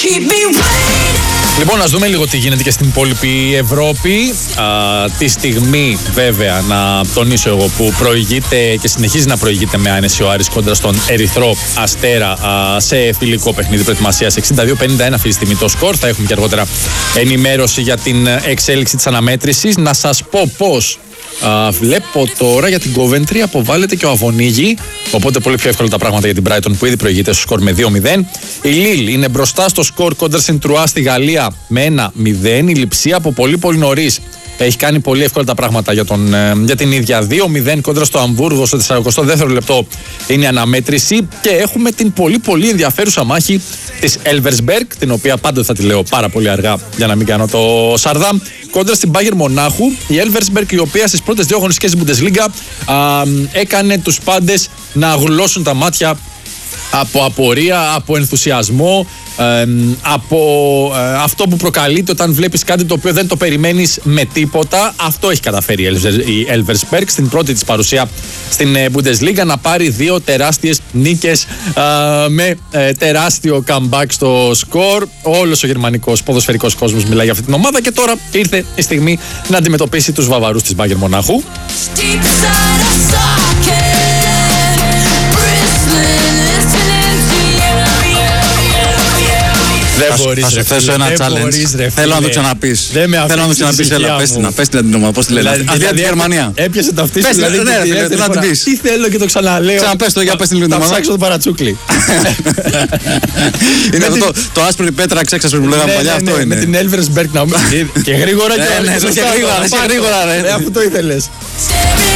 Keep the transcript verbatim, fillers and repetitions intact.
Λοιπόν, ας δούμε λίγο τι γίνεται και στην υπόλοιπη Ευρώπη. Α, τη στιγμή, βέβαια, να τονίσω εγώ, που προηγείται και συνεχίζει να προηγείται με άνεση ο Άρης κόντρα στον Ερυθρό Αστέρα α, σε φιλικό παιχνίδι προετοιμασίας. εξήντα δύο πενήντα ένα αυτή τη στιγμή το σκορ. Θα έχουμε και αργότερα ενημέρωση για την εξέλιξη της αναμέτρησης. Να σας πω πώς. Uh, βλέπω τώρα για την Coventry αποβάλλεται και ο Αβωνίγη. Οπότε πολύ πιο εύκολα τα πράγματα για την Brighton που ήδη προηγείται στο σκορ με δύο μηδέν. Η Lille είναι μπροστά στο σκορ κόντρα στην Τρουά στη Γαλλία με ένα μηδέν. Η Λειψία από πολύ πολύ νωρίς έχει κάνει πολύ εύκολα τα πράγματα για, τον, για την ίδια. δύο μηδέν κόντρα στο Αμβούργο στο σαρανταεστό δεύτερο λεπτό είναι η αναμέτρηση. Και έχουμε την πολύ πολύ ενδιαφέρουσα μάχη της Elversberg, την οποία πάντοτε θα τη λέω πάρα πολύ αργά για να μην κάνω το Σαρδάμ, κόντρα στην Bayern Μονάχου. Η Elversberg, η οποία στις πρώτες δύο αγωνιστικές Bundesliga α, έκανε τους πάντες να γλώσσουν τα μάτια από απορία, από ενθουσιασμό, ε, από ε, αυτό που προκαλείται όταν βλέπεις κάτι το οποίο δεν το περιμένεις με τίποτα. Αυτό έχει καταφέρει η Elversberg στην πρώτη της παρουσία στην Bundesliga, να πάρει δύο τεράστιες νίκες ε, με ε, τεράστιο comeback στο σκορ. Όλος ο γερμανικός ποδοσφαιρικός κόσμος μιλάει για αυτή την ομάδα και τώρα ήρθε η στιγμή να αντιμετωπίσει τους Βαβαρούς της Bayern Μονάχου. Θα, θα σου θέσω ένα challenge. Θέλω να το ξαναπείς. Θέλω να το ξαναπείς. Έλα, πες την, πες την ομάδα. Πώς τη λένε. Αυτή είναι τη Γερμανία. Έπιασε το αυτή σου. Ναι, θέλω να την πεις. Τι θέλω και το ξαναλέω. Ξαναπες το, για πες την λίγο. Θα ψάξω το παρατσούκλι. Είναι αυτό το άσπρη πέτρα ξέξασπρη που λέγαμε παλιά. Αυτό είναι. Με την Elversberg να μου. Και γρήγορα και γρήγορα. Αυτό το ήθελες.